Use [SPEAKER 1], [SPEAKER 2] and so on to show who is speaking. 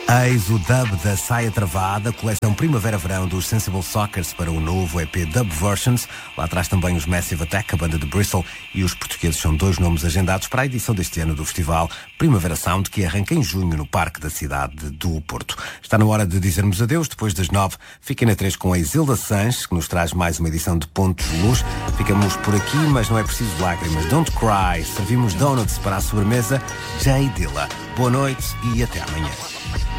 [SPEAKER 1] Eis o dub da Saia Travada, coleção Primavera-Verão dos Sensible Sockers para o novo EP Dub Versions. Lá atrás também os Massive Attack, a banda de Bristol, e os portugueses são dois nomes agendados para a edição deste ano do festival Primavera Sound, que arranca em junho no Parque da cidade do Porto. Está na hora de dizermos adeus, depois das 9. Fiquem na 3 com a Isilda Sanches, que nos traz mais uma edição de Pontos de Luz. Ficamos por aqui, mas não é preciso lágrimas. Don't cry. Servimos donuts para a sobremesa. Jay Dilla. Boa noite e até amanhã.